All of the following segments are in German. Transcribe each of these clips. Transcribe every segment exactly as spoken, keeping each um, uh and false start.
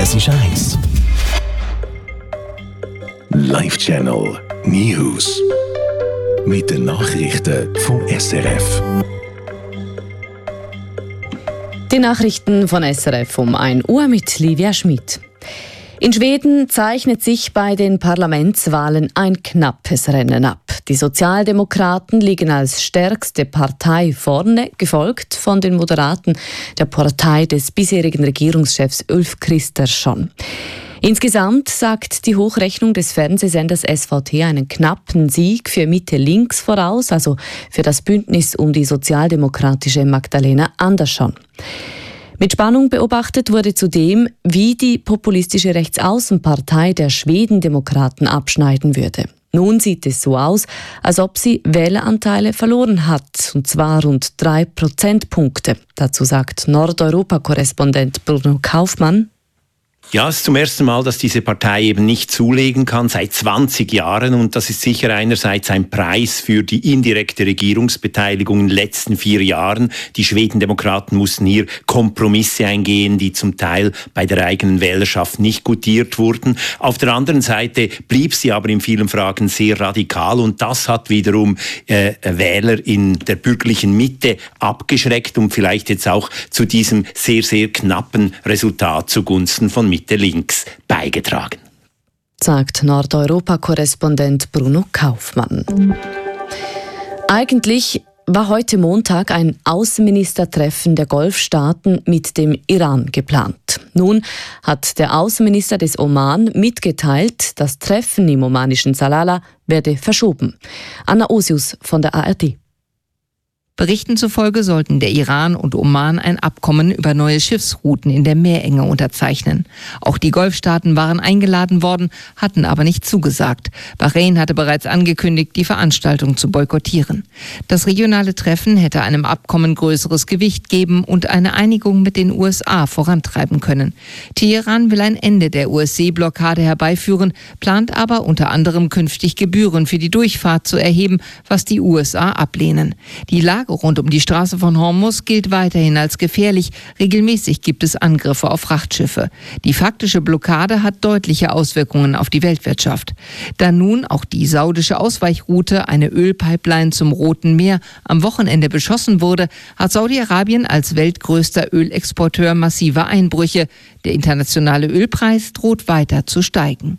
Es ist eins. Live-Channel News. Mit den Nachrichten vom S R F. Die Nachrichten von S R F um ein Uhr mit Livia Schmid. In Schweden zeichnet sich bei den Parlamentswahlen ein knappes Rennen ab. Die Sozialdemokraten liegen als stärkste Partei vorne, gefolgt von den Moderaten der Partei des bisherigen Regierungschefs Ulf Kristersson. Insgesamt sagt die Hochrechnung des Fernsehsenders S V T einen knappen Sieg für Mitte-Links voraus, also für das Bündnis um die sozialdemokratische Magdalena Andersson. Mit Spannung beobachtet wurde zudem, wie die populistische Rechtsaußenpartei der Schwedendemokraten abschneiden würde. Nun sieht es so aus, als ob sie Wähleranteile verloren hat, und zwar rund drei Prozentpunkte. Dazu sagt Nordeuropa-Korrespondent Bruno Kaufmann: Ja, es ist zum ersten Mal, dass diese Partei eben nicht zulegen kann, seit zwanzig Jahren. Und das ist sicher einerseits ein Preis für die indirekte Regierungsbeteiligung in den letzten vier Jahren. Die Schwedendemokraten mussten hier Kompromisse eingehen, die zum Teil bei der eigenen Wählerschaft nicht gutiert wurden. Auf der anderen Seite blieb sie aber in vielen Fragen sehr radikal. Und das hat wiederum äh, Wähler in der bürgerlichen Mitte abgeschreckt und vielleicht jetzt auch zu diesem sehr, sehr knappen Resultat zugunsten von Mitte-Links beigetragen, sagt Nordeuropa-Korrespondent Bruno Kaufmann. Eigentlich war heute Montag ein Außenministertreffen der Golfstaaten mit dem Iran geplant. Nun hat der Außenminister des Oman mitgeteilt, das Treffen im omanischen Salalah werde verschoben. Anna Osius von der A R D. Berichten zufolge sollten der Iran und Oman ein Abkommen über neue Schiffsrouten in der Meerenge unterzeichnen. Auch die Golfstaaten waren eingeladen worden, hatten aber nicht zugesagt. Bahrain hatte bereits angekündigt, die Veranstaltung zu boykottieren. Das regionale Treffen hätte einem Abkommen größeres Gewicht geben und eine Einigung mit den U S A vorantreiben können. Teheran will ein Ende der U S-Seeblockade herbeiführen, plant aber unter anderem künftig Gebühren für die Durchfahrt zu erheben, was die U S A ablehnen. Die Lage rund um die Straße von Hormuz gilt weiterhin als gefährlich. Regelmäßig gibt es Angriffe auf Frachtschiffe. Die faktische Blockade hat deutliche Auswirkungen auf die Weltwirtschaft. Da nun auch die saudische Ausweichroute, eine Ölpipeline zum Roten Meer, am Wochenende beschossen wurde, hat Saudi-Arabien als weltgrößter Ölexporteur massive Einbrüche. Der internationale Ölpreis droht weiter zu steigen.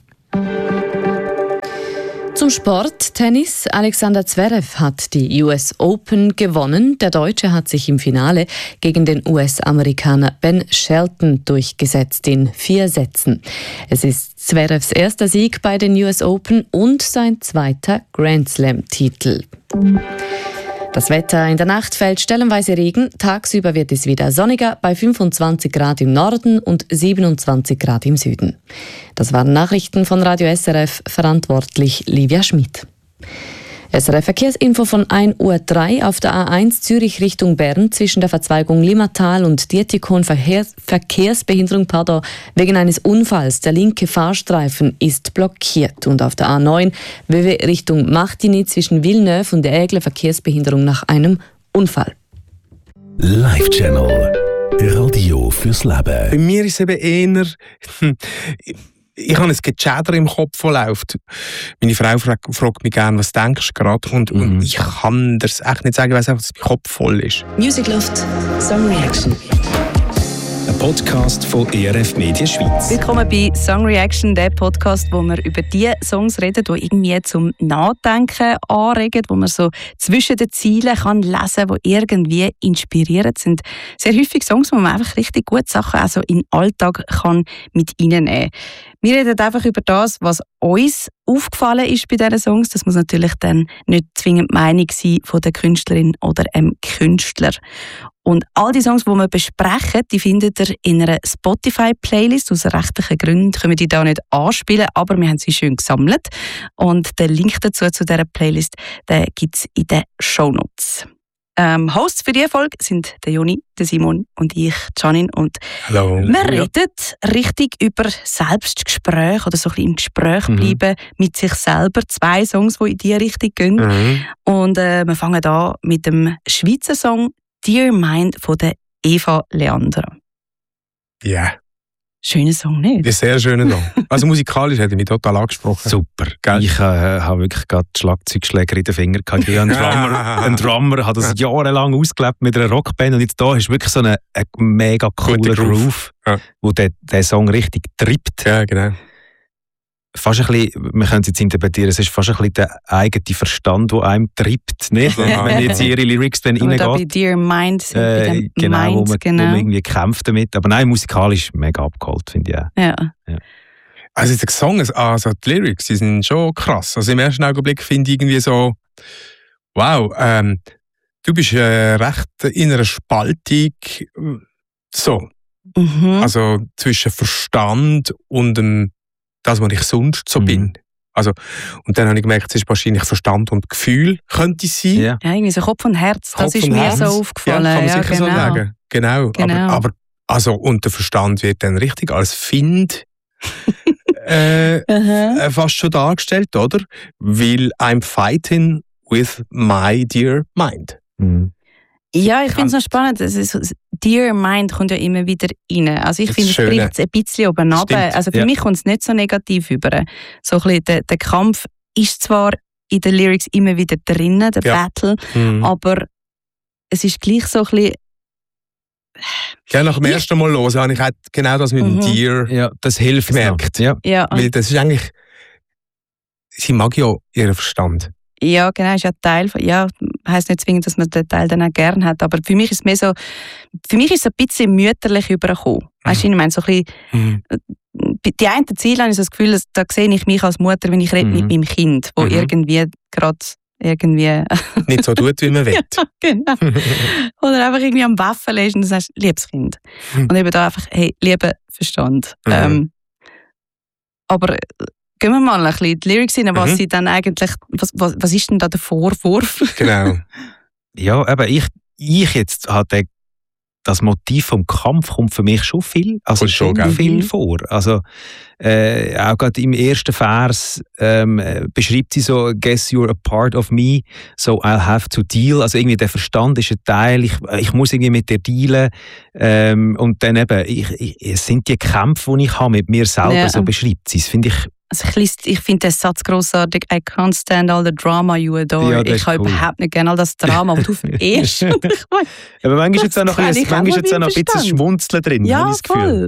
Zum Sport, Tennis. Alexander Zverev hat die U S Open gewonnen. Der Deutsche hat sich im Finale gegen den U S-Amerikaner Ben Shelton durchgesetzt in vier Sätzen. Es ist Zverevs erster Sieg bei den U S Open und sein zweiter Grand Slam-Titel. Das Wetter: in der Nacht fällt stellenweise Regen, tagsüber wird es wieder sonniger bei fünfundzwanzig Grad im Norden und siebenundzwanzig Grad im Süden. Das waren Nachrichten von Radio S R F, verantwortlich Livia Schmid. S R F Verkehrsinfo von ein Uhr drei auf der A eins Zürich Richtung Bern zwischen der Verzweigung Limmatal und Dietikon Verkehrs- Verkehrsbehinderung pardon, wegen eines Unfalls. Der linke Fahrstreifen ist blockiert. Und auf der A neun W W Richtung Martigny zwischen Villeneuve und der Aigle Verkehrsbehinderung nach einem Unfall. Live-Channel. Radio fürs Leben. Bei mir ist es eben eher... Ich habe ein Geschäder im Kopf, das läuft. Meine Frau fragt, fragt mich gerne, was denkst du gerade? Und, mhm. und ich kann das echt nicht sagen, ich weiss einfach, dass mein Kopf voll ist. Music Loft, Song Reaction. Ein Podcast von E R F Media Schweiz. Willkommen bei Song Reaction, der Podcast, wo wir über die Songs reden, die irgendwie zum Nachdenken anregen, wo man so zwischen den Zielen kann lesen kann, die irgendwie inspirierend sind. Sehr häufig Songs, wo man einfach richtig gute Sachen also in den Alltag kann mit reinnehmen kann. Wir reden einfach über das, was uns aufgefallen ist bei diesen Songs. Das muss natürlich dann nicht zwingend die Meinung sein von der Künstlerin oder einem Künstler. Und all die Songs, die wir besprechen, die findet ihr in einer Spotify-Playlist. Aus rechtlichen Gründen können wir die da nicht anspielen, aber wir haben sie schön gesammelt. Und den Link dazu, zu dieser Playlist, den gibt es in den Shownotes. Ähm, Hosts für diese Folge sind der Joni, der Simon und ich, Janine. Und Hallo. wir reden richtig über Selbstgespräch oder so ein bisschen im Gespräch mhm. bleiben mit sich selber. Zwei Songs, die in diese Richtung gehen. Mhm. Und äh, wir fangen an mit dem Schweizer Song «Dear Mind» von der Eva Leander. Ja. Yeah. schöner Song, nicht? Ein sehr schöner Song. Also musikalisch hat er mich total angesprochen. Super. Gell? Ich äh, habe wirklich gerade Schlagzeugschläger in den Fingern gehabt. Ein Drummer, ein Drummer hat das jahrelang ausgelebt mit einer Rockband und jetzt da ist wirklich so ein mega cooler Groove, ja. wo der, der Song richtig trippt. Ja, genau. Fast ein bisschen, wir können es jetzt interpretieren, es ist fast ein bisschen der eigene Verstand, der einem trippt, nicht? Wenn jetzt ihre Lyrics dann reingeht. Oder bei Dear Mind sind äh, bei dem genau, Mind, wo man, genau. wo man irgendwie kämpft damit. Aber nein, musikalisch mega abgeholt, finde ich auch. Ja. Ja. Also der Song, also die Lyrics, die sind schon krass. Also im ersten Augenblick finde ich irgendwie so, wow, ähm, du bist äh, recht in einer Spaltung, so. Mhm. Also zwischen Verstand und dem das, was ich sonst so mhm. bin. Also, und dann habe ich gemerkt, es ist wahrscheinlich Verstand und Gefühl, könnte es sein. Ja, irgendwie so Kopf und Herz, das Kopf ist mir Herz. so aufgefallen. Ja, kann man ja, sicher genau. so sagen. Genau. genau. Aber, aber, also, und der Verstand wird dann richtig als Find äh, äh, fast schon dargestellt, oder? Weil I'm fighting with my dear mind. Mhm. Ja, ich finde es noch spannend. Es ist, Dear Mind kommt ja immer wieder rein. Also ich finde, es bricht ein bisschen oben runter. Also für ja. mich kommt es nicht so negativ über. So ein bisschen der, der Kampf ist zwar in den Lyrics immer wieder drinnen, der ja. Battle, mhm. aber es ist gleich so ein bisschen... Ja, nach dem ersten Mal hören habe ich halt genau das mit dem Mhm. Dear Ja, das hilft gemerkt. Ja. Ja. Weil das ist eigentlich... Sie mag ja ihren Verstand. Ja, genau, ist ja Teil von, ja, heisst nicht zwingend, dass man den Teil dann auch gern hat, aber für mich ist es mehr so, für mich ist es ein bisschen mütterlich übergekommen. Mhm. Weißt du, ich meine, so ein bisschen, mhm. die einen Ziele habe ich so das Gefühl, dass, da sehe ich mich als Mutter, wenn ich rede mhm. mit meinem Kind, wo mhm. irgendwie gerade irgendwie... nicht so tut, wie man will. Ja, genau. Oder einfach irgendwie am Waffen ist und du sagst, liebes Kind. Mhm. Und eben da einfach, hey, lieber Verstand. Mhm. Ähm, aber... Gehen wir mal ein bisschen in die Lyrics rein, was mhm. sie dann eigentlich, was, was, was ist denn da der Vorwurf? Genau. Ja, aber ich, ich jetzt hatte das Motiv vom Kampf kommt für mich schon viel, also schon viel vor. Also äh, auch gerade im ersten Vers ähm, beschreibt sie so, guess you're a part of me, so I'll have to deal. Also irgendwie der Verstand ist ein Teil, ich, ich muss irgendwie mit dir dealen. Ähm, und dann eben, ich, ich, es sind die Kämpfe, die ich habe mit mir selber, ja. so beschreibt sie es, finde ich. Also ich, ich finde den Satz grossartig. I can't stand all the drama you adore. Ja, ich habe cool. überhaupt nicht gerne all das Drama, das du verehrst. Aber manchmal ist jetzt auch noch ein bisschen, manchmal jetzt auch noch ein bisschen Schmunzeln drin, ja, habe ich das Gefühl. Voll.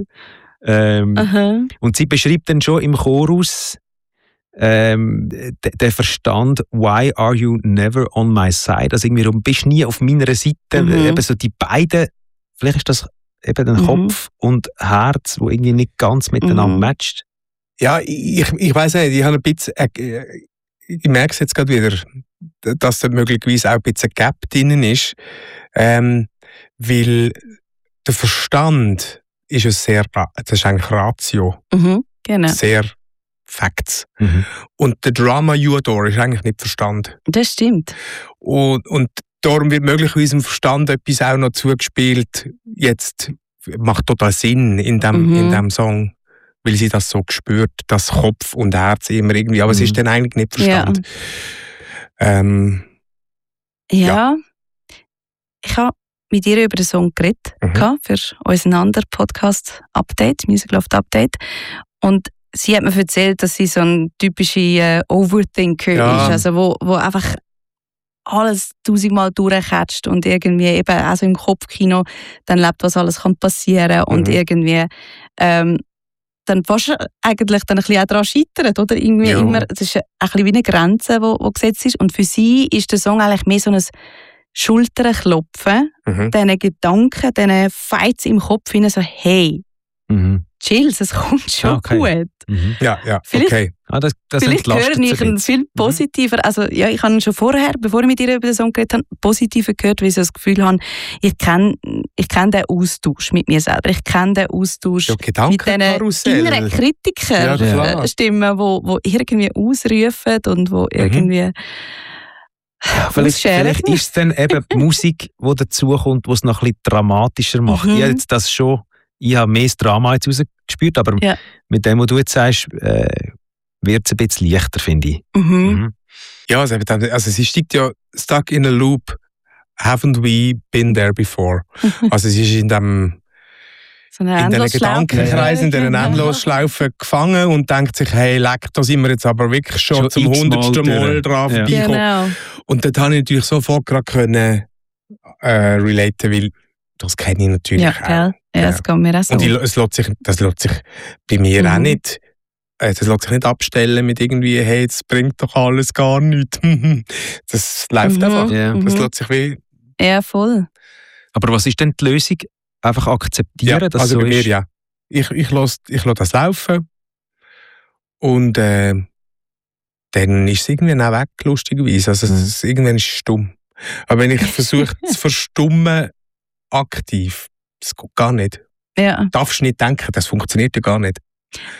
Ähm, und sie beschreibt dann schon im Chorus ähm, den Verstand, why are you never on my side? Also irgendwie, du bist nie auf meiner Seite. Mhm. Eben so die beiden, vielleicht ist das eben der mhm. Kopf und Herz, wo irgendwie nicht ganz miteinander mhm. matcht. Ja, ich, ich weiss nicht, ich habe ein bisschen, äh, ich merke es jetzt gerade wieder, dass da möglicherweise auch ein bisschen Gap drin ist, ähm, weil der Verstand ist ja sehr, das ist eigentlich Ratio, mhm, genau. sehr Facts. Mhm. Und der Drama you adore ist eigentlich nicht Verstand. Das stimmt. Und, und darum wird möglicherweise im Verstand etwas auch noch zugespielt, jetzt macht total Sinn in dem, mhm. in dem Song. Weil sie das so spürt, dass Kopf und Herz immer irgendwie, aber mhm. es ist dann eigentlich nicht Verstand. Ja, ähm, ja. ja. Ich habe mit ihr über den Song geredet, mhm. für unseren anderen Podcast-Update, Music Loft Update. Und sie hat mir erzählt, dass sie so ein typischer äh, Overthinker ja. ist, also wo, wo einfach alles tausendmal durchcatcht und irgendwie eben also im Kopfkino dann lebt, was alles kann passieren und mhm. irgendwie ähm, dann fast eigentlich dann ein bisschen auch daran scheitert, oder? Irgendwie ja. immer, das ist ein bisschen wie eine Grenze, die, die gesetzt ist. Und für sie ist der Song eigentlich mehr so ein Schulterklopfen, mhm. diesen Gedanken, diesen Fights im Kopf, hinein, so hey, mhm. chills, es kommt schon okay. gut. Mhm. Ja, ja, vielleicht, okay. Ah, das, das vielleicht höre ich ihn viel positiver, also ja, ich habe ihn schon vorher, bevor ich mit ihr über den Song geredet habe, positiver gehört, weil ich so das Gefühl habe, ich kenne ich kenn den Austausch mit mir selber, ich kenne den Austausch ja, mit diesen inneren Kritiker-Stimmen, ja, wo, wo irgendwie ausrufen und wo mhm. irgendwie ja, vielleicht, vielleicht ist es dann eben die Musik, die dazukommt, die es noch ein bisschen dramatischer macht. Mhm. Ich habe jetzt das schon, ich habe mehr das Drama jetzt rausgespürt, aber ja. mit dem, was du jetzt sagst, äh, wird es ein bisschen leichter, finde ich. Mhm. Mhm. Ja, also, also sie steigt ja stuck in a loop, haven't we been there before? Also sie ist in dem So in diesen Gedankenkreisen, in diesen Endlosschlaufen gefangen und denkt sich, hey, leck, da sind wir jetzt aber wirklich schon, schon zum hundertsten Mal drauf ja. Genau. Und dort habe ich natürlich sofort gerade können, äh, relaten, weil das kenne ich natürlich ja, auch. Ja, das geht mir auch so. Und ich, es lässt sich, das lässt sich bei mir mhm. auch nicht, äh, das lässt sich nicht abstellen mit irgendwie, hey, das bringt doch alles gar nichts. Das läuft mhm. einfach. Yeah. Das lässt sich wie... Ja, voll. Aber was ist denn die Lösung? Einfach akzeptieren, ja, dass also so bei mir, ist? ja. Ich, ich lasse ich lass das laufen und äh, dann ist es irgendwann auch weg, lustigerweise. Also mhm. es, irgendwann ist es stumm. Aber wenn ich versuche zu verstummen, aktiv, das geht gar nicht. Ja. Du darfst nicht denken, das funktioniert ja gar nicht.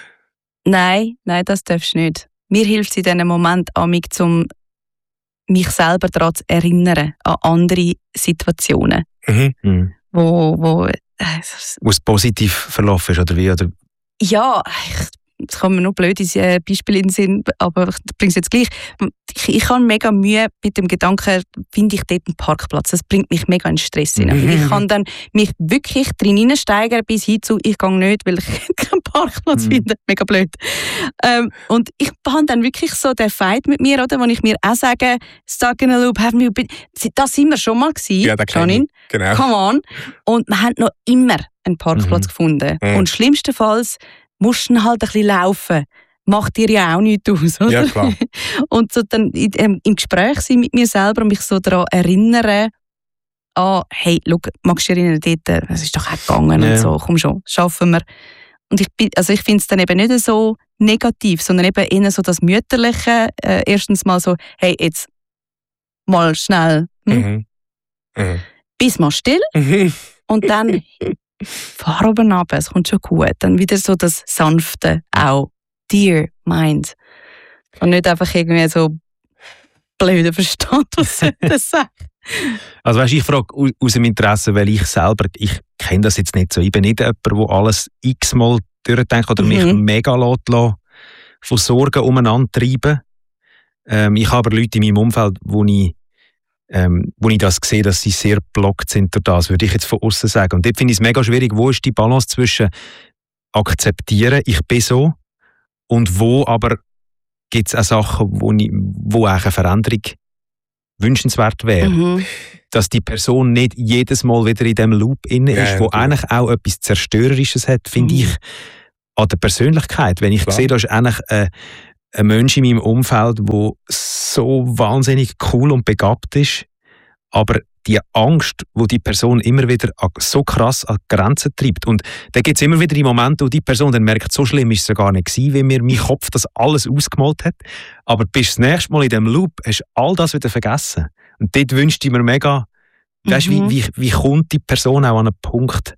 Nein, nein, das darfst du nicht. Mir hilft es in diesem Moment amig, um mich selber daran zu erinnern, an andere Situationen. Mhm. Mhm. Wo, wo, äh, wo es positiv verlaufen ist, oder wie? Oder? Ja, es kommen noch blöde Beispiele in den Sinn, aber ich bringe es jetzt gleich. Ich, ich habe mega Mühe mit dem Gedanken, finde ich dort einen Parkplatz. Das bringt mich mega in Stress hinein. Mhm. Ich kann dann mich wirklich drin hineinsteigern bis hin zu, ich gehe nicht, weil ich keinen Parkplatz mhm. finde. Mega blöd. Ähm, und ich habe dann wirklich so den Fight mit mir, oder, wo ich mir auch sage, stuck in a loop, have me been... Das sind wir schon mal gewesen, ja, Janine. Genau. Come on. Und wir haben noch immer einen Parkplatz mhm. gefunden. Mhm. Und schlimmstenfalls musst du halt ein bisschen laufen. Macht dir ja auch nichts aus, oder? Ja, klar. Und so dann im, im Gespräch sein mit mir selber und mich so daran erinnern, ah, hey, schau, magst du dich erinnern, dort, es ist doch auch gegangen ja. und so, komm schon, schaffen wir. Und ich, also ich finde es dann eben nicht so negativ, sondern eben eher so das Mütterliche. Äh, erstens mal so, hey, jetzt mal schnell. Hm? Mhm. Mhm. Bis mal still. Mhm. Und dann fahr oben runter, es kommt schon gut. Dann wieder so das Sanfte auch. Dear Mind. Und nicht einfach irgendwie so blöder Verstand, was soll das sagen? Also weißt, ich frage aus dem Interesse, weil ich selber, ich kenne das jetzt nicht so. Ich bin nicht jemand, der alles x-mal durchdenkt oder mhm. mich mega lässt, von Sorgen umeinander treiben. Ähm, ich habe aber Leute in meinem Umfeld, wo ich Ähm, wo ich das sehe, dass sie sehr blockt sind durch das, würde ich jetzt von außen sagen. Und dort finde ich es mega schwierig, wo ist die Balance zwischen akzeptieren, ich bin so, und wo aber gibt es auch Sachen, wo, ich, wo auch eine Veränderung wünschenswert wäre. Mhm. Dass die Person nicht jedes Mal wieder in diesem Loop inne ist, ja, wo ja. eigentlich auch etwas Zerstörerisches hat, finde mhm. ich, an der Persönlichkeit. Wenn ich Klar. sehe, da ist eigentlich eine ein Mensch in meinem Umfeld, der so wahnsinnig cool und begabt ist, aber die Angst, wo die Person immer wieder so krass an die Grenzen treibt. Und da gibt es immer wieder die Momente, wo die Person dann merkt, so schlimm ist es ja gar nicht gewesen, wie mir mein Kopf das alles ausgemalt hat. Aber bis das nächste Mal in diesem Loop hast du all das wieder vergessen. Und dort wünschte ich mir mega, mhm. weißt, wie, wie, wie kommt die Person auch an einen Punkt,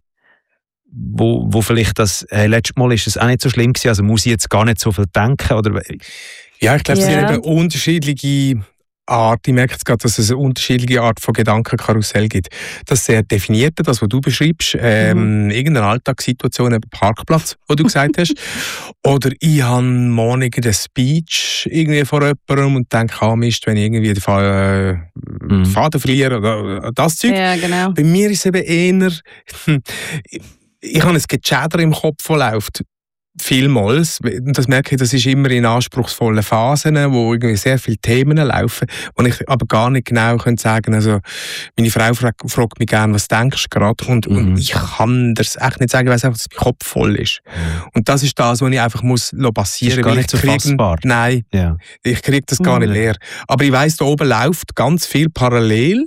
Wo, wo vielleicht das, hey, letztes Mal ist es auch nicht so schlimm gewesen, also muss ich jetzt gar nicht so viel denken, oder? Ja, ich glaube, yeah. es sind eben unterschiedliche Art, ich merke jetzt gerade, dass es eine unterschiedliche Art von Gedankenkarussell gibt. Das sehr definierte, das, was du beschreibst, ähm, mhm. irgendeine Alltagssituation, eben Parkplatz, wo du gesagt hast, oder ich habe morgen irgendeinen Speech irgendwie vor jemandem und denke, ah Mist, wenn ich irgendwie den Faden, äh, mhm. Faden verliere, oder das Zeug. Ja, genau. Bei mir ist es eben eher, ich, ich habe ein Geschäder im Kopf, das läuft. Vielmals. Das merke ich, das ist immer in anspruchsvollen Phasen, wo irgendwie sehr viele Themen laufen, wo ich aber gar nicht genau könnte sagen, also meine Frau fragt, fragt mich gerne, was denkst du gerade? Und, mhm. und ich kann das echt nicht sagen, weil es einfach dass mein Kopf voll ist. Mhm. Und das ist das, was ich einfach muss passieren. Das ist gar nicht so fassbar. Nein, ja. ich kriege das gar mhm. nicht leer. Aber ich weiss, da oben läuft ganz viel parallel.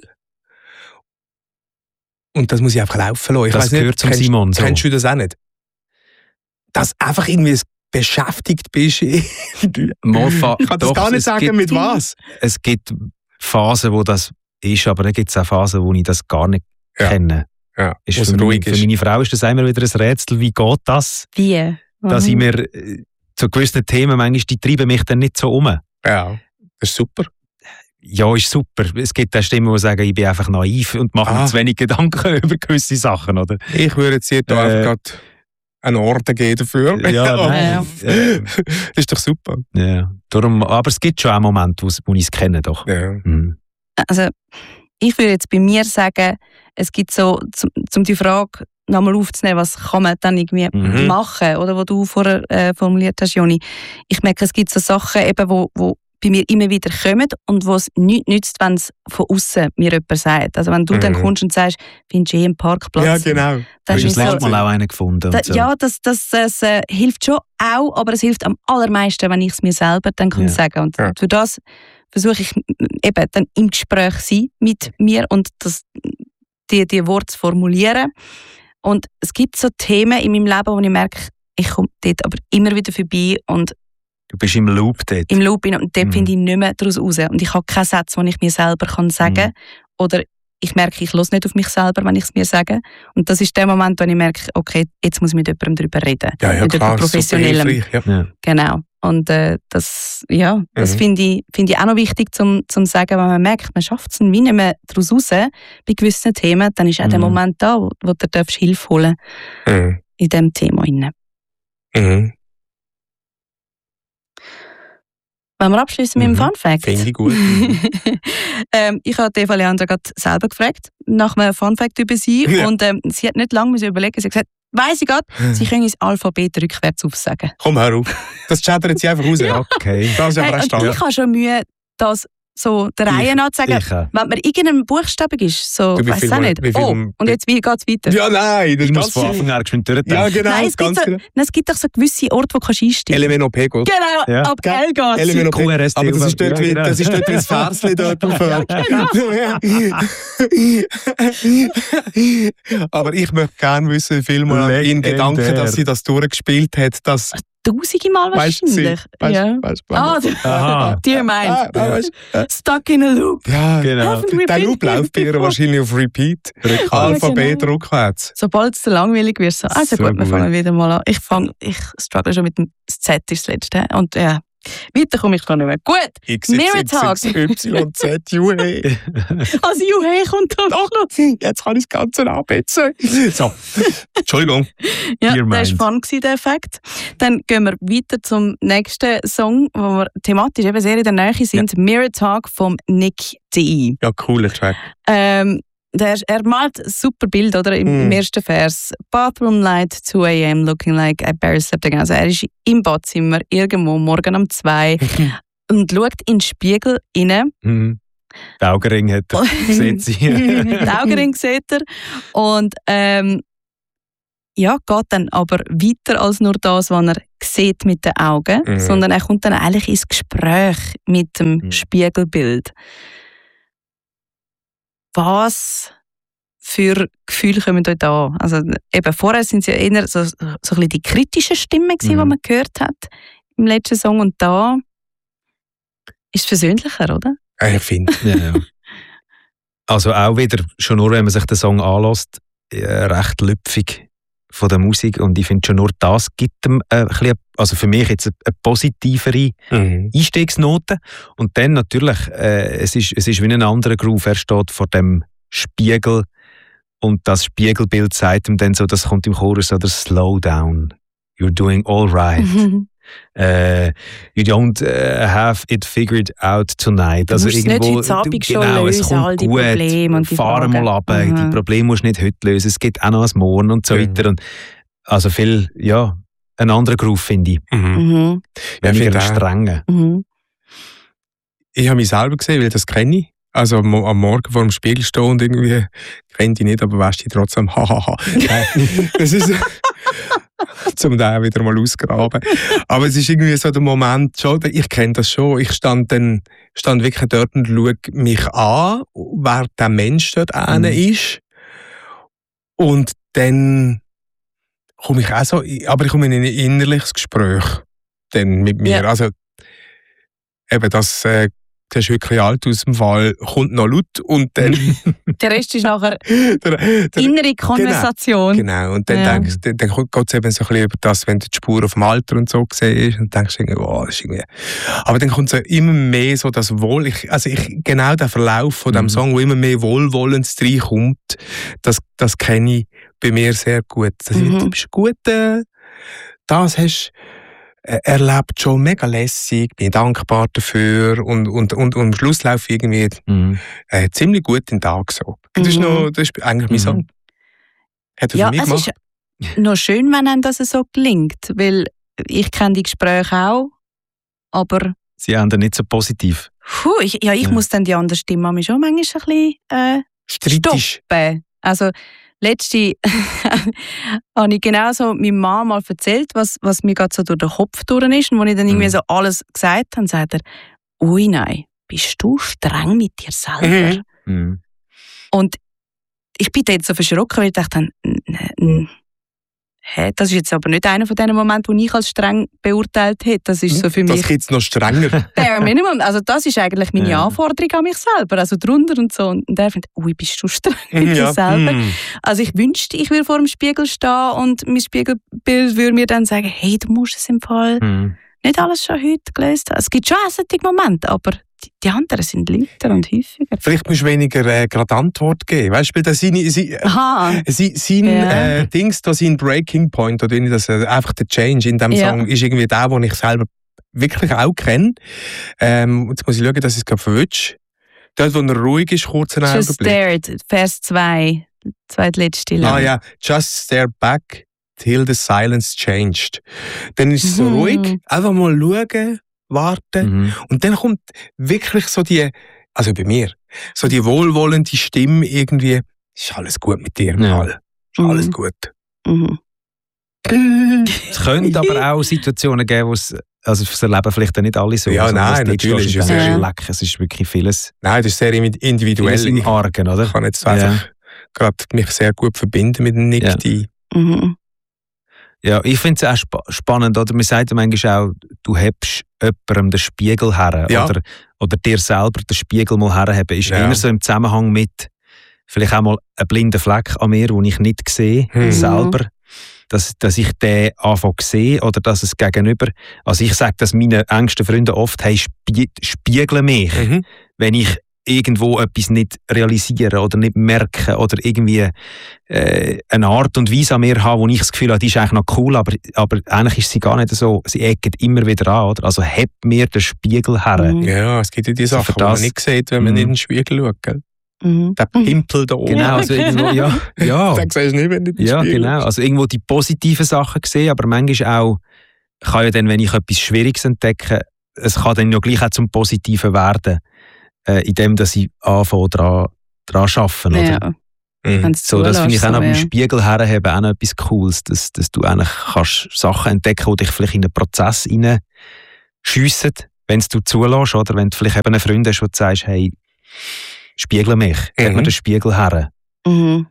Und das muss ich einfach laufen lassen. Ich das weiss gehört nicht, zum kennst, Simon so. Kennst du das auch nicht? Dass einfach irgendwie beschäftigt bist. Morfa, ich kann das doch, gar nicht sagen, gibt, mit was. Es gibt Phasen, wo das ist, aber dann gibt es auch Phasen, wo ich das gar nicht ja. kenne. Ja, ist für, ruhig mich, ist. für meine Frau ist das immer wieder ein Rätsel, wie geht das? Wie? Mhm. Dass ich mir zu gewissen Themen, manchmal, die treiben mich dann nicht so um. Ja, das ist super. Ja, ist super. Es gibt auch Stimmen, die sagen, ich bin einfach naiv und mache ah. mir zu wenig Gedanken über gewisse Sachen, oder? Ich würde jetzt hier äh, einfach gerade einen Orden geben dafür. Ja, nein. ja. Das ist doch super. Ja. Darum, aber es gibt schon auch Momente, wo ich es kenne, doch. Ja. Mhm. Also, ich würde jetzt bei mir sagen, es gibt so, zum, zum die Frage nochmal aufzunehmen, was kann man dann irgendwie Mhm. machen, oder was du vorher äh, formuliert hast, Joni. Ich merke, es gibt so Sachen, eben, wo, wo bei mir immer wieder kommen und wo es nichts nützt, wenn es von außen mir jemand sagt. Also wenn du Mhm. dann kommst und sagst, findest du eh einen Parkplatz. Ja, genau. dann Hast du ist das so- letzte Mal auch einen gefunden? Da, Und so. Ja, das, das, das äh, hilft schon auch, aber es hilft am allermeisten, wenn ich es mir selber dann kann Ja. sagen. Und Ja. für das versuche ich eben dann im Gespräch zu sein mit mir und das, die, die Worte zu formulieren. Und es gibt so Themen in meinem Leben, wo ich merke, ich komme dort aber immer wieder vorbei und Du bist im Loop dort. im Loop rein und dort Mhm. finde ich nicht mehr daraus raus. Und ich habe keinen Satz, den ich mir selber kann sagen kann. Oder ich merke, ich höre nicht auf mich selber, wenn ich es mir sage. Und das ist der Moment, wo ich merke, okay, jetzt muss ich mit jemandem darüber reden. Ja, ja, mit klar. jemandem Professionellem. Super hilfreich, ja. Ja. Genau. Und äh, das, ja, das Mhm. finde ich, find ich auch noch wichtig zum, zum sagen, wenn man merkt, man schafft es wie nicht mehr daraus raus bei gewissen Themen, dann ist auch der Mhm. Moment da, wo, wo du darfst Hilfe holen Mhm. in diesem Thema. Rein. Mhm. Wenn wir abschließen mit dem Mhm. Fun Fact. Finde ich gut. ähm, ich habe Eva Leandra gerade selber gefragt, nach einem Fun Fact über sie. Ja. Und ähm, sie hat nicht lange müssen überlegen. Sie hat gesagt, weiss ich gerade, sie können das Alphabet rückwärts aufsagen. Komm, hör auf. Das chattert sie einfach raus. Ja. Okay. Das ist aber Hey, auch und Standard. ich habe schon Mühe, das so der Reihe nach zu sagen. Ich auch. Wenn man irgendeinem Buchstabe ist, so, Du, wie weiss viel auch mal- nicht. wie viel Oh, mal- und jetzt, wie geht es weiter? Ja, nein, das Ich ist muss ganz von Anfang an geschwind durchdenken. Ja, genau, Nein, es, gibt ganz so, genau. nein, es gibt doch so gewisse Orte, wo du kannst einsteigen L M N O P geht. Genau, Ja. ab L geht L M N O P. Q R S T, Aber das ist dort, ja, wie, genau. das ist dort wie das Versli dort aufhört. Aber ich möchte gerne wissen, wie viel mal in Legendär. Gedanken, dass sie das durchgespielt hat. Dass, tausende Mal weißt du, sie- wahrscheinlich. weißt, ja. weißt, Ah, Aha. dir ah, meint. ah, weißt, äh, Stuck in a loop. ja, Genau. Haven't we der been Loop here läuft bei ihr before? wahrscheinlich auf Repeat. Rückwärts. Alphabet genau. rückwärts. Sobald es dir langweilig wird, so, also So gut, wir gut. fangen wieder mal an. Ich, fang, ich struggle schon mit dem das Z ist das letzte. Und ja, weiter komme ich gar nicht mehr. Gut, X, Mirror Talk. Y, Z, U, E. also Juhe kommt am Schluss. Jetzt kann ich das Ganze anbetzen. So, Entschuldigung. Ja, Dear der war Mind. fun, gewesen, der Effekt. Dann gehen wir weiter zum nächsten Song, wo wir thematisch eben sehr in der Nähe sind. Mirror Talk vom Nick D. Ja, cooler Track. Ähm, der, er malt ein super Bild, oder? Im, Mm. im ersten Vers. Bathroom light, two a m, looking like I barely slept again. Also er ist im Badzimmer irgendwo morgen um zwei und schaut in den Spiegel rein. Mhm. Den Augenring hat er. Sieht sie. Den Augenring sieht er. Und ähm, ja, geht dann aber weiter als nur das, was er sieht mit den Augen, Mhm. sondern er kommt dann eigentlich ins Gespräch mit dem Mhm. Spiegelbild. Was für Gefühle kommen euch da? Also eben vorher sind es ja eher so, so ein bisschen die kritischen Stimmen gewesen, Mhm. die man gehört hat im letzten Song, und da ist es versöhnlicher, oder? Ja, ich finde. Ja, ja. Also auch wieder, schon nur wenn man sich den Song anlässt, äh, recht lüpfig von der Musik. Und ich finde schon nur das gibt ihm äh, ein bisschen, also für mich jetzt eine, eine positivere Mhm. Einstiegsnote. Und dann natürlich, äh, es, ist, es ist wie ein anderer Groove. Er steht vor dem Spiegel und das Spiegelbild sagt ihm dann so, das kommt im Chorus so, das Slow down. You're doing all right. Äh, you don't äh, have it figured out tonight. Du musst es nicht irgendwo- heute Abend du- schon genau, es lösen, kommt all die gut. Probleme und die Fahr Fragen. mal ab, Mhm. die Probleme musst du nicht heute lösen, es gibt auch noch ein Morgen und so Mhm. weiter. Und also viel, ja, ein anderer Groove finde ich. Mhm. Mhm. Ja, Weniger finde ein auch. strenger. Mhm. Ich habe mich selber gesehen, weil das kenne ich. Also am am Morgen vor dem Spiegel stehen und irgendwie, kenne ich nicht, aber weißt du trotzdem, hahaha. Nein, das ist zum Teil wieder mal ausgraben. Aber es ist irgendwie so der Moment, schon, ich kenne das schon, ich stand dann stand wirklich dort und schaue mich an, wer der Mensch dort Mhm. mhm. ist. Und dann komme ich auch so, aber ich komme in ein innerliches Gespräch dann mit mir. Ja. Also eben das, äh, das ist wirklich alt aus dem Fall, kommt noch laut und dann Der Rest ist nachher der, der, innere Konversation. genau, und dann, Ja. denkst, dann, dann geht es eben so ein bisschen über das, wenn du die Spur auf dem Alter und so siehst und denkst irgendwie, oh, das ist irgendwie... Aber dann kommt so immer mehr so das Wohl, ich, also ich, genau der Verlauf von dem Mhm. Song, wo immer mehr Wohlwollens reinkommt, das, das kenne ich bei mir sehr gut. Das Mhm. Du bist gut, äh, das hast äh, erlebt schon mega lässig, bin dankbar dafür und, und, und, und am Schluss laufe ich irgendwie Mhm. äh, ziemlich gut in den Tag so. Das ist, Mhm. noch, das ist eigentlich mein Mhm. Song. Hat er ja, für mich es gemacht? ist noch schön, wenn einem das so gelingt, weil ich kenne die Gespräche auch, aber... Sie haben nicht so positiv. Puh, ich, ja, ich ja. muss dann die andere Stimme mich schon manchmal ein bisschen äh, stoppen. Also, letzte habe ich genau so meiner Mama mal erzählt, was, was mir gerade so durch den Kopf durch ist. Und als ich dann irgendwie mhm. so alles gesagt habe, sagt er, ui nein, bist du streng mit dir selber? Mhm. Und ich bin jetzt so verschrocken, weil ich dachte, hä, das ist jetzt aber nicht einer von diesen Momenten, die ich als streng beurteilt hätte. Das ist so für das mich... Das gibt es noch strenger. Der Minimum. Also das ist eigentlich meine ja. Anforderung an mich selber. Also drunter und so. Und der findet, ui, bist du streng mit ja. dir selber? Mm. Also ich wünschte, ich würde vor dem Spiegel stehen und mein Spiegelbild würde mir dann sagen, hey, du musst es im Fall mm. nicht alles schon heute gelöst haben. Es gibt schon solche Momente, aber die, die anderen sind lauter und häufiger. Vielleicht musst du weniger äh, gerade Antwort geben. Weißt du, das seine, seine, sein ja. äh, Dings, da sein Breaking Point, oder das, äh, einfach der Change in diesem ja. Song, ist irgendwie der, den ich selber wirklich auch kenne. Ähm, jetzt muss ich schauen, dass ich es gerade verwünsche. Dort, wo er ruhig ist, kurz einen Just Augenblick. Stared, Vers zwei, zweitletzte Line. Ah ja, just stare back till the silence changed. Dann ist es so mhm. ruhig, einfach mal schauen, warten. Mhm. Und dann kommt wirklich so die, also bei mir, so die wohlwollende Stimme irgendwie, ist alles gut mit dir, ja. Ist alles mhm. gut. Mhm. Es könnte aber auch Situationen geben, wo es, also fürs Leben vielleicht nicht alle so. Ja, also, nein, natürlich. Ist es, ja. leck, es ist wirklich vieles. Nein, das ist sehr individuell. Im Argen, oder? Ich kann jetzt einfach ja. gerade mich sehr gut verbinden mit dem Nick. Ja. Mhm. Ja, ich finde es auch sp- spannend, oder? Man sagt ja manchmal auch, du hebst jemandem den Spiegel her. Ja. Oder, oder dir selber den Spiegel mal herheben. Ist ja. immer so im Zusammenhang mit vielleicht auch mal einen blinden Fleck an mir, den ich nicht sehe, mhm. selber. Dass, dass ich den anfange zu sehen oder dass es gegenüber... Also ich sage das meinen engsten Freunden oft, hey, spie- spiegle mich, mhm. wenn ich irgendwo etwas nicht realisieren oder nicht merken oder irgendwie äh, eine Art und Weise an mir haben, wo ich das Gefühl habe, die ist eigentlich noch cool, aber, aber eigentlich ist sie gar nicht so, sie eckt immer wieder an, oder? Also heb mir den Spiegel her. Ja, es gibt ja die Sachen, die man nicht sieht, wenn man mm. nicht in den Spiegel schaut, gell? Mhm. Der Pimpel da oben. Genau, also irgendwo, ja. ja. Das siehst du nicht, wenn du in den ja, Spiegel genau. Also irgendwo die positiven Sachen sehen, aber manchmal auch, kann ja dann, wenn ich etwas Schwieriges entdecke, es kann dann ja gleich auch zum Positiven werden. Äh, in dem, dass ich anfange, daran zu arbeiten. Ja. Mhm. So, das finde ich auch noch beim Spiegel herheben auch noch etwas Cooles, dass, dass du eigentlich kannst Sachen entdecken, die dich vielleicht in einen Prozess hineinschiessen, wenn du zulässt, oder wenn du vielleicht eben einen Freund hast, wo du sagst, hey, spiegle mich, mhm. gib mir den Spiegel her. Mhm.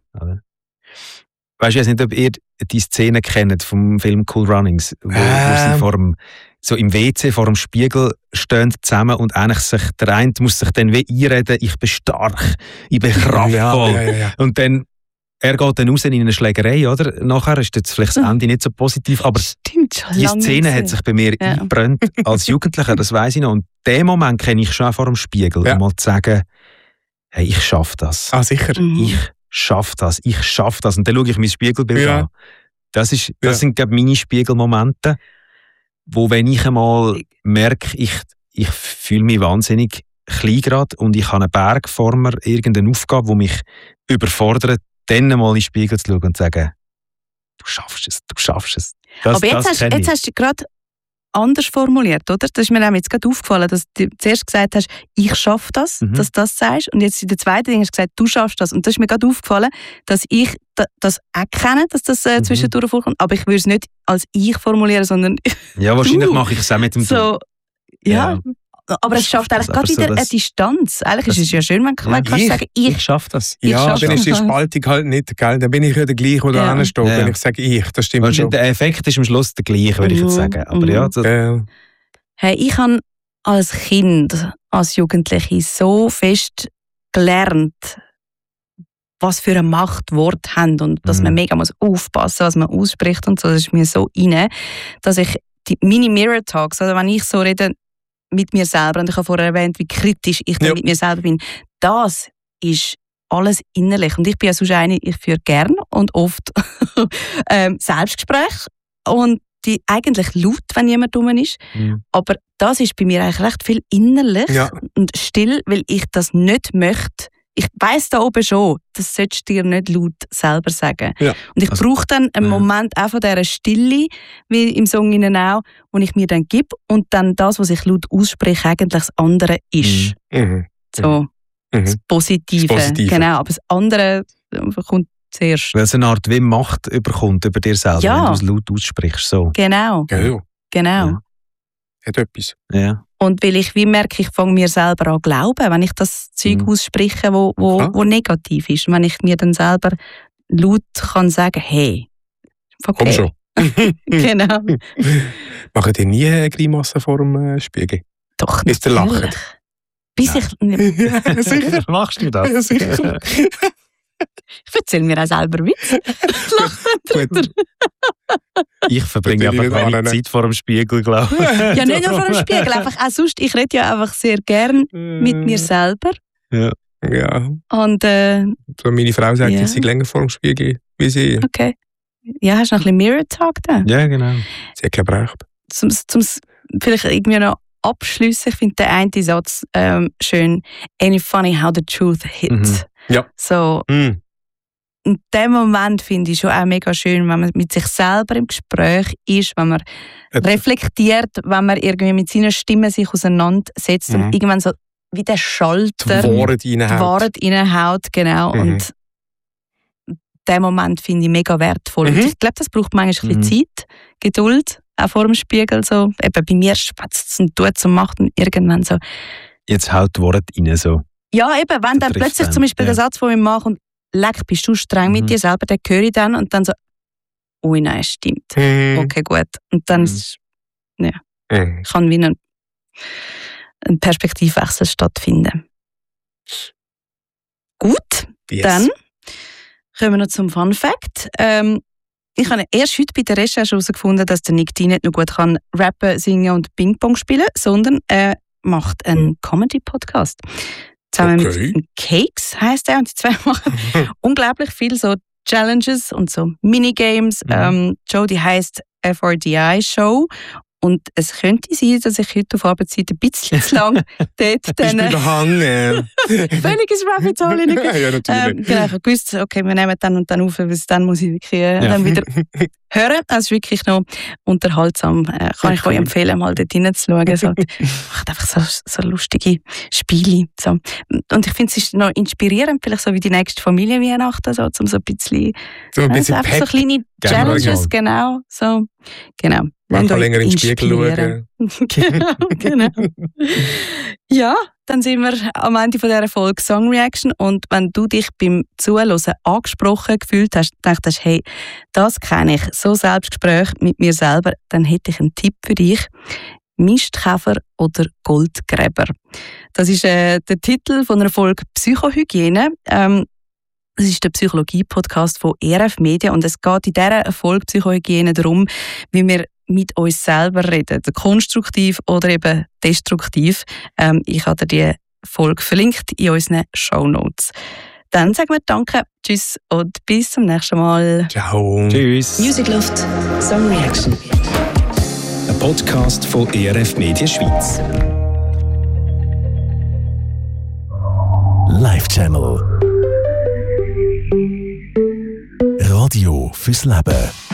Weißt du, ich weiß nicht, ob ihr die Szene kennt vom Film Cool Runnings, wo, ähm. wo sie vor dem so im W C vor dem Spiegel stehen zusammen und eigentlich sich, der eine muss sich dann wie einreden, ich bin stark, ich bin kraftvoll. Ja, ja, ja, ja. Und dann, er geht dann raus in eine Schlägerei, oder? Nachher ist jetzt vielleicht das Ende nicht so positiv, aber stimmt, die Szene hat sich bei mir ja. eingebrannt als Jugendlicher, das weiss ich noch. Und den Moment kenne ich schon auch vor dem Spiegel, ja. um mal zu sagen, hey, ich schaffe das. Ah, sicher. Mhm. Ich schaffe das, ich schaffe das. Und dann schaue ich mein Spiegelbild ja. an. Das, ist, das ja. sind, glaube ich, meine Spiegelmomente, wo, wenn ich einmal merke, ich, ich fühle mich wahnsinnig klein gerade und ich habe einen Berg vor mir, irgendeine Aufgabe, die mich überfordert, dann mal in den Spiegel zu schauen und zu sagen, du schaffst es, du schaffst es. Das, aber jetzt, hast, jetzt hast du gerade anders formuliert, oder? Das ist mir auch jetzt gerade aufgefallen, dass du zuerst gesagt hast, ich schaffe das, mhm. dass du das sagst, und jetzt in der zweiten Ding hast du gesagt, du schaffst das. Und das ist mir gerade aufgefallen, dass ich das auch kenne, dass das äh, zwischendurch mhm. vorkommt, aber ich würde es nicht als ich formulieren, sondern ja, wahrscheinlich mache ich es auch mit dem so, ja. ja. Aber es schafft eigentlich gerade wieder so eine Distanz. Eigentlich ist es ja schön, wenn man ja, sagen, ich, ich schaffe das. Ich ja, schaff dann ist die Spaltung halt nicht, gell? Dann bin ich ja der gleiche, der ja. da steht, ja. wenn ich sage ich. Das stimmt schon. Der Effekt ist am Schluss der gleiche, würde ich jetzt sagen. Aber ja, so. ja. Hey, ich habe als Kind, als Jugendliche so fest gelernt, was für eine Macht Worte haben und dass mhm. man mega muss aufpassen, was man ausspricht und so. Das ist mir so rein, dass ich die Mini-Mirror-Talks, also wenn ich so rede mit mir selber, und ich habe vorher erwähnt, wie kritisch ich dann ja. mit mir selber bin, das ist alles innerlich. Und ich bin ja sonst eine, ich führe gern und oft ähm, Selbstgespräche und die eigentlich laut, wenn jemand dumm ist. Mhm. Aber das ist bei mir eigentlich recht viel innerlich ja. und still, weil ich das nicht möchte ich weiss da oben schon, das solltest du dir nicht laut selber sagen. Ja. Und ich Also, brauche dann einen ja. Moment auch von dieser Stille, wie im Song innen auch, wo ich mir dann gebe und dann das, was ich laut ausspreche, eigentlich das andere ist. Mhm. So, Mhm. das Positive. Das Positive. Genau, aber das andere kommt zuerst. Weil es eine Art wie Macht überkommt über dir selber, Ja. wenn du es laut aussprichst. So. Genau, Ja, genau. Ja. hat etwas. Ja. Und weil ich wie merke, ich fange mir selber an glauben, wenn ich das Zeug Mhm. ausspreche, wo, wo, Aha. wo negativ ist. Wenn ich mir dann selber laut kann sagen, hey, okay. Komm schon. Genau. Machen die nie eine Grimasse vor dem äh, Spiegel? Doch, Bis der lacht. natürlich. Bis ich... Ja, sicher. Machst du das? Ja, sicher. Ich erzähle mir auch selber Witz. Lachen Gut. Ich verbringe Bitte einfach nicht wenig annehmen. Zeit vor dem Spiegel, glaube ich. Ja, nicht nur vor dem Spiegel, einfach auch sonst. Ich rede ja einfach sehr gern mit mir selber. Ja. Und, äh, So meine Frau sagt, Ja. ich sei länger vor dem Spiegel wie sie. okay. Ja, hast du noch ein bisschen Mirror Talk da? Ja, genau. Sie hat glaube ich recht. Zum, zum vielleicht irgendwie noch abschliessen. Ich finde den einen Satz ähm, schön. Ain't it funny how the truth hit? Mhm. Ja. So, Mhm. in dem Moment finde ich schon auch mega schön, wenn man mit sich selber im Gespräch ist, wenn man Äh, reflektiert, wenn man irgendwie mit seiner Stimme sich auseinandersetzt Mhm. und irgendwann so wie der Die Schalter Wahrheit die reinhaut. Wahrheit reinhaut, genau. Mhm. Und den Moment finde ich mega wertvoll. Mhm. Und ich glaube, das braucht manchmal ein Mhm. bisschen Zeit, Geduld, auch vor dem Spiegel. So. Eben bei mir schwätzt es und tut es und macht und irgendwann so. Jetzt haut die Worte rein so. Ja, eben, wenn dann trifft plötzlich einen, zum Beispiel ja. der Satz von mir macht und leck, bist du streng Mhm. mit dir selber, den höre ich dann und dann so, ui, nein, stimmt. Mhm. Okay, gut. Und dann Mhm. ist- Mhm. kann wie ein, ein Perspektivwechsel stattfinden. Gut, Yes. dann kommen wir noch zum Fun Fact. Ähm, ich habe erst heute bei der Recherche herausgefunden, dass der Nick D nicht nur gut kann rappen, singen und Ping-Pong spielen, sondern er macht einen Comedy-Podcast. Zusammen Okay. mit den Cakes heisst er. Und die zwei machen unglaublich viel so Challenges und so Minigames. Mhm. Ähm, Joe, die heisst F R D I Show. Und es könnte sein, dass ich heute auf Arbeitszeit ein bisschen zu lang dort Bist dann du behangen? völlig ins Rabbit Hole hineingehe. Ja, natürlich. Ähm, genau, ich habe gewusst, okay, wir nehmen dann und dann auf, weil dann muss ich wirklich äh, Ja. dann wieder hören. Also es ist wirklich noch unterhaltsam. Äh, kann ich euch empfehlen, mal dort hineinzuschauen. So, macht einfach so, so lustige Spiele. So. Und ich finde, es ist noch inspirierend, vielleicht so wie die nächste Familienweihnachten, so, um so ein bisschen, So ein äh, bisschen so, einfach so Pep. kleine Gerne Challenges, mal. genau. So, genau. Man Lasst kann euch länger in den Spiegel inspirieren. schauen. genau, genau. Ja, dann sind wir am Ende von dieser Folge Song Reaction. Und wenn du dich beim Zuhören angesprochen gefühlt hast, gedacht hast, hey, das kenne ich, so Selbstgespräch mit mir selber, dann hätte ich einen Tipp für dich. Mistkäfer oder Goldgräber. Das ist äh, der Titel von einer Folge Psychohygiene. Ähm, Das ist der Psychologie-Podcast von E R F Media und es geht in dieser Folge Psychohygiene darum, wie wir mit uns selber reden, konstruktiv oder eben destruktiv. Ähm, ich habe dir die Folge verlinkt in unseren Shownotes. Dann sagen wir Danke, Tschüss und bis zum nächsten Mal. Ciao. Tschüss. Music Loft Song Reaction. Ein Podcast von E R F Media Schweiz. Live Channel. Radio fürs Leben.